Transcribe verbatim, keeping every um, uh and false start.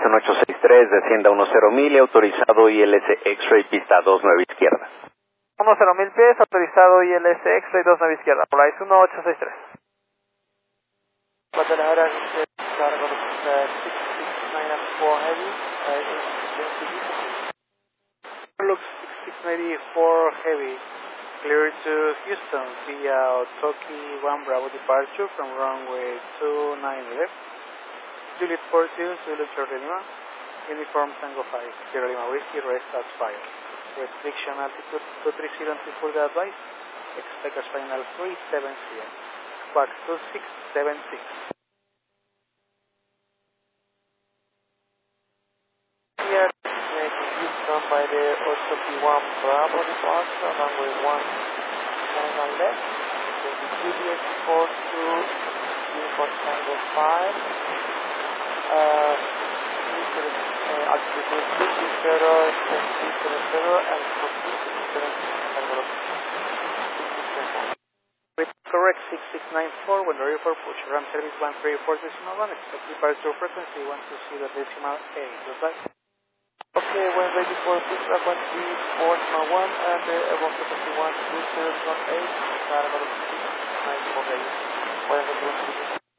es un ocho seis tres, descienda unos cero mil y autorizado I L S X-Ray pista dos nueve izquierda. uno cero mil pies, autorizado I L S X-Ray dos nueve izquierda, por ahí es uno ocho seis tres. Guadalajara, cargo uh, six six nine four heavy, uh, Looks six six nine four heavy, clear to Houston via Otoki one Bravo departure from runway two nine left. Juliet four two, Juliet Charlie Lima, uniform Tango five, Sierra Lima Whiskey, rest at fire. Restriction altitude two three zero until further advice, expect as final three seven zero, spark two six seven six. Here, making Houston by the Otoki one Bravo departure, runway one nine left, then the Juliet four two, uniform Tango five, Uh, uh, altitude two three zero, three seven zero, and four two seven six. With correct six six nine four, when ready for push, run service one three four decimal one, expect departure frequency one two zero decimal eight, goodbye. Okay, when ready for push, run one three four decimal one, and uh, one frequency one two zero eight, cargo six nine four, when ready for